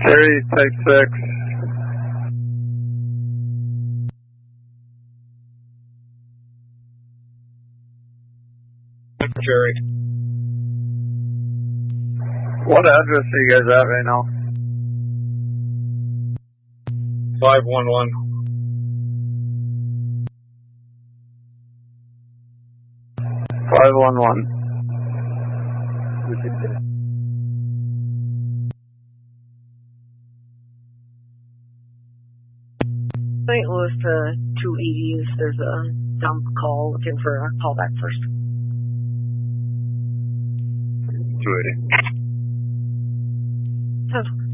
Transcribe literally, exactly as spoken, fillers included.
Jerry, type six. Jerry. What address are you guys at right now? five one one. five one one. Saint Louis to two eighties. There's a dump call looking for a callback first. two eighty. Sounds